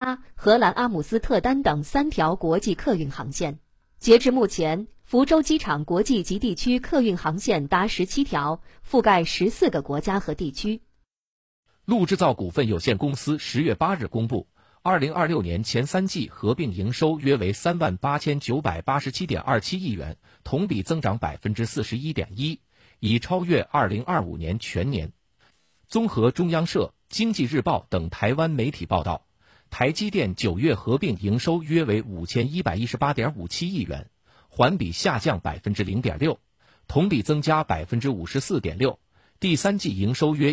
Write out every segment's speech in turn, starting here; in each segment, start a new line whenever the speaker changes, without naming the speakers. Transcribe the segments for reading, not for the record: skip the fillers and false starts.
拉、荷兰阿姆斯特丹等3条国际客运航线。截至目前，福州机场国际及地区客运航线达17条，覆盖14个国家和地区。
陆制造股份有限公司10月8日公布，2026年前3季合并营收约为38987.27亿元，同比增长41.1%，已超越2025年全年。综合中央社、经济日报等台湾媒体报道，台积电9月合并营收约为5118.57亿元，环比下降0.6%，同比增加54.6%。第3季营收约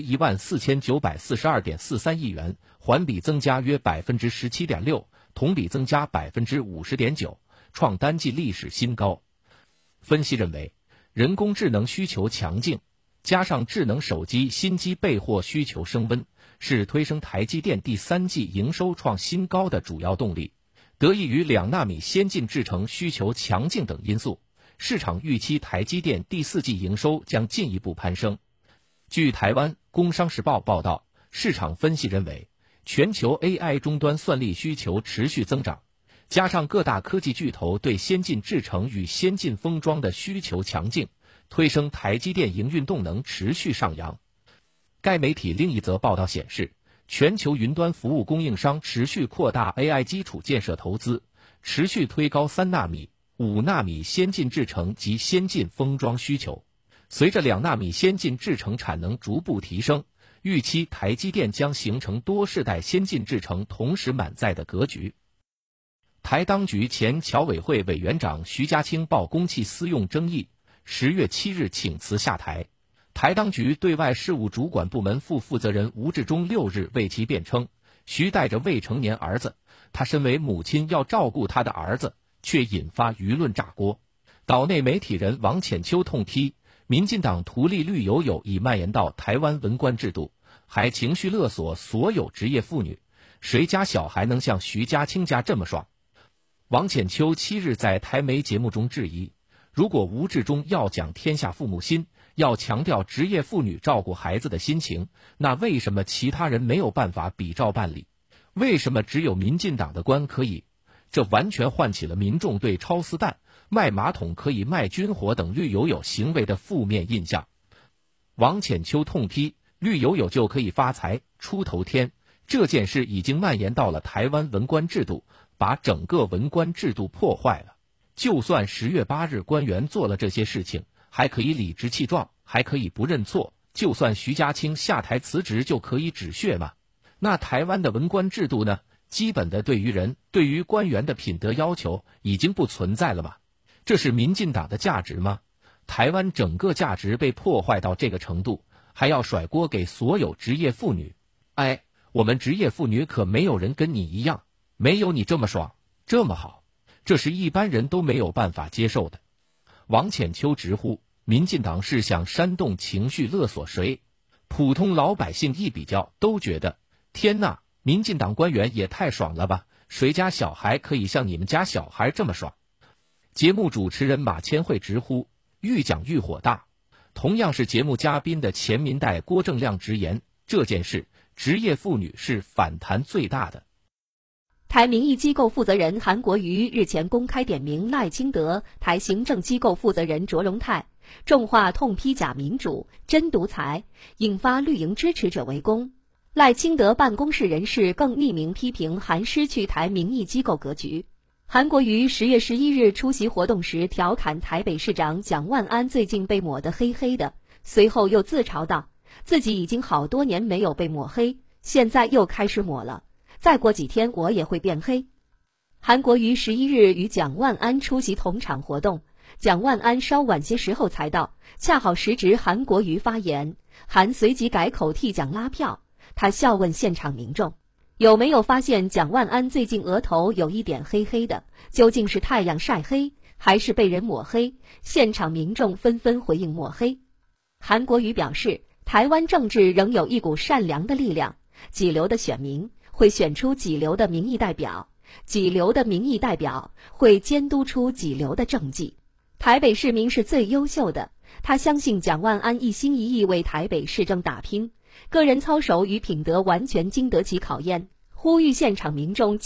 14942.43亿元，环比增加约17.6%，同比增加50.9%，创单季历史新高。分析认为，人工智能需求强劲，加上智能手机新机备货需求升温，是推升台积电第3季营收创新高的主要动力。得益于2纳米先进制程需求强劲等因素，市场预期台积电第4季营收将进一步攀升。据台湾《工商时报》报道，市场分析认为，全球 AI 终端算力需求持续增长，加上各大科技巨头对先进制程与先进封装的需求强劲，推升台积电营运动能持续上扬。该媒体另一则报道显示，全球云端服务供应商持续扩大 AI 基础建设投资，持续推高3纳米、5纳米先进制程及先进封装需求。随着2纳米先进制程产能逐步提升，预期台积电将形成多世代先进制程同时满载的格局。台当局前侨委会委员长徐家清曝公器私用争议，10月7日请辞下台。台当局对外事务主管部门副负责人吴志忠6日为其辩称，徐带着未成年儿子，他身为母亲要照顾他的儿子，却引发舆论炸锅。岛内媒体人王浅秋痛批，民进党图利绿油油已蔓延到台湾文官制度，还情绪勒索所有职业妇女，谁家小孩能像徐家清家这么爽？王浅秋7日在台媒节目中质疑，如果吴志忠要讲天下父母心，要强调职业妇女照顾孩子的心情，那为什么其他人没有办法比照办理？为什么只有民进党的官可以？这完全唤起了民众对超丝蛋、卖马桶可以卖军火等绿油油行为的负面印象。王浅秋痛批，绿油油就可以发财出头天，这件事已经蔓延到了台湾文官制度，把整个文官制度破坏了。就算10月8日官员做了这些事情，还可以理直气壮，还可以不认错，就算徐家清下台辞职就可以止血吗？那台湾的文官制度呢？基本的对于人、对于官员的品德要求已经不存在了吗？这是民进党的价值吗？台湾整个价值被破坏到这个程度，还要甩锅给所有职业妇女？哎，我们职业妇女可没有人跟你一样，没有你这么爽，这么好，这是一般人都没有办法接受的。王浅秋直呼，民进党是想煽动情绪勒索谁？普通老百姓一比较，都觉得天哪，民进党官员也太爽了吧，谁家小孩可以像你们家小孩这么爽？节目主持人马千惠直呼，愈讲愈火大。同样是节目嘉宾的前民代郭正亮直言，这件事职业妇女是反弹最大的。
台民意机构负责人韩国瑜日前公开点名赖清德，台行政机构负责人卓荣泰，重话痛批假民主、真独裁，引发绿营支持者围攻。赖清德办公室人士更匿名批评韩失去台民意机构格局。韩国瑜10月11日出席活动时调侃台北市长蒋万安最近被抹得黑黑的，随后又自嘲道，自己已经好多年没有被抹黑，现在又开始抹了，再过几天我也会变黑。韩国瑜11日与蒋万安出席同场活动，蒋万安稍晚些时候才到，恰好时值韩国瑜发言，韩随即改口替蒋拉票。他笑问现场民众，有没有发现蒋万安最近额头有一点黑黑的，究竟是太阳晒黑，还是被人抹黑？现场民众纷纷回应抹黑。韩国瑜表示，台湾政治仍有一股善良的力量，几流的选民会选出几流的民意代表，几流的民意代表会监督出几流的政绩。台北市民是最优秀的，他相信蒋万安一心一意为台北市政打拼，个人操守与品德完全经得起考验，呼吁现场民众